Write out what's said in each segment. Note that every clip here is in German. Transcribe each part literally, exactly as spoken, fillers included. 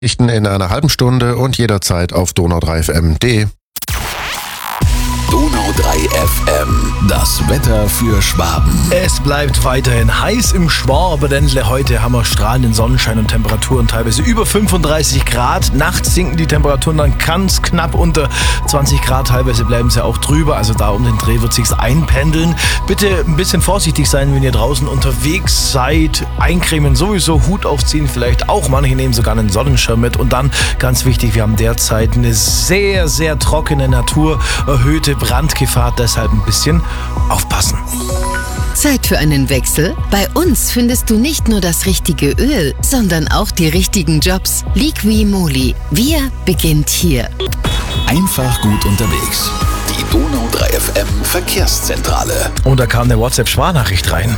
Nachrichten in einer halben Stunde und jederzeit auf donau drei F M punkt de. Donau drei F M, das Wetter für Schwaben. Es bleibt weiterhin heiß im Schwabenländle. Heute haben wir strahlenden Sonnenschein und Temperaturen teilweise über fünfunddreißig Grad. Nachts sinken die Temperaturen dann ganz knapp unter zwanzig Grad. Teilweise bleiben sie auch drüber. Also da um den Dreh wird sich's einpendeln. Bitte ein bisschen vorsichtig sein, wenn ihr draußen unterwegs seid. Eincremen sowieso, Hut aufziehen vielleicht auch. Manche nehmen sogar einen Sonnenschirm mit. Und dann, ganz wichtig, wir haben derzeit eine sehr, sehr trockene Natur, erhöhte Brandgefahr, deshalb ein bisschen aufpassen. Zeit für einen Wechsel? Bei uns findest du nicht nur das richtige Öl, sondern auch die richtigen Jobs. Liqui-Moly. Wir beginnt hier. Einfach gut unterwegs. Die Donau drei F M Verkehrszentrale. Und da kam eine WhatsApp-Sprachnachricht rein.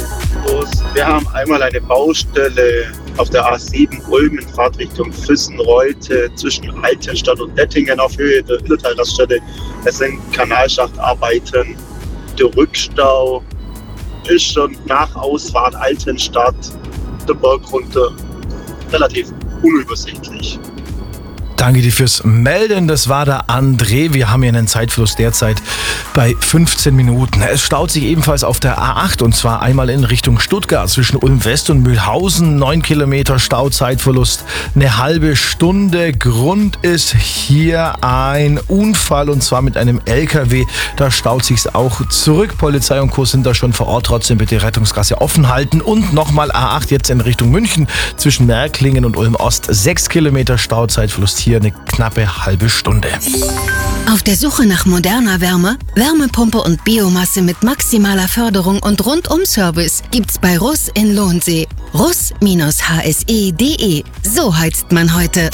Wir haben einmal eine Baustelle auf der A sieben Ulm in Fahrtrichtung Füssen-Reute zwischen Altenstadt und Dettingen auf Höhe der Illertal-Raststätte. Es sind Kanalschachtarbeiten. Der Rückstau ist schon nach Ausfahrt Altenstadt der Berg runter relativ unübersichtlich. Danke dir fürs Melden. Das war der André. Wir haben hier einen Zeitverlust derzeit bei fünfzehn Minuten. Es staut sich ebenfalls auf der A acht und zwar einmal in Richtung Stuttgart zwischen Ulm West und Mühlhausen. neun Kilometer Stauzeitverlust, eine halbe Stunde. Grund ist hier ein Unfall und zwar mit einem L K W. Da staut sich's auch zurück. Polizei und Co. sind da schon vor Ort. Trotzdem bitte Rettungsgasse offen halten. Und nochmal A acht jetzt in Richtung München zwischen Märklingen und Ulm Ost. sechs Kilometer Stauzeitverlust, hier eine knappe halbe Stunde. Auf der Suche nach moderner Wärme, Wärmepumpe und Biomasse mit maximaler Förderung und Rundum-Service gibt's bei Russ in Lohnsee. russ H S E punkt de. So heizt man heute.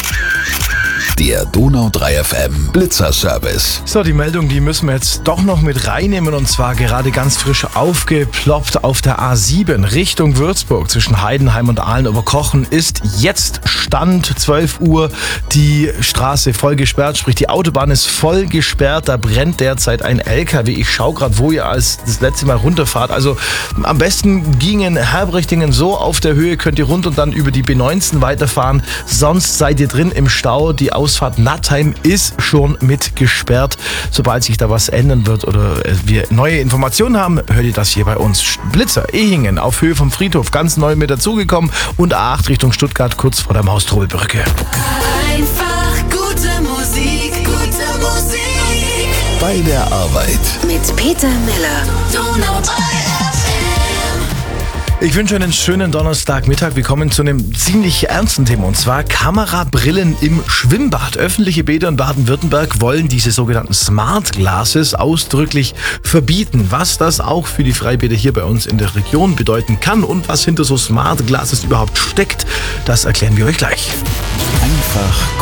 Der Donau drei F M Blitzerservice. So, die Meldung, die müssen wir jetzt doch noch mit reinnehmen und zwar gerade ganz frisch aufgeploppt auf der A sieben Richtung Würzburg zwischen Heidenheim und Aalen-Oberkochen ist jetzt Stand zwölf Uhr die Straße voll gesperrt, sprich die Autobahn ist voll gesperrt, da brennt derzeit ein L K W. Ich schaue gerade, wo ihr als das letzte Mal runterfahrt. Also am besten gingen Herbrechtingen so, auf der Höhe könnt ihr runter und dann über die B neunzehn weiterfahren, sonst seid ihr drin im Stau. Die Ausfahrt Nattheim ist schon mit gesperrt. Sobald sich da was ändern wird oder wir neue Informationen haben, hört ihr das hier bei uns. Blitzer, Ehingen auf Höhe vom Friedhof, ganz neu mit dazugekommen und A acht Richtung Stuttgart kurz vor der Maustrobelbrücke. Einfach gute Musik, gute Musik. Bei der Arbeit. Mit Peter Miller. Donau drei F M. Ich wünsche einen schönen Donnerstagmittag. Wir kommen zu einem ziemlich ernsten Thema und zwar Kamerabrillen im Schwimmbad. Öffentliche Bäder in Baden-Württemberg wollen diese sogenannten Smart Glasses ausdrücklich verbieten. Was das auch für die Freibäder hier bei uns in der Region bedeuten kann und was hinter so Smart Glasses überhaupt steckt, das erklären wir euch gleich. Einfach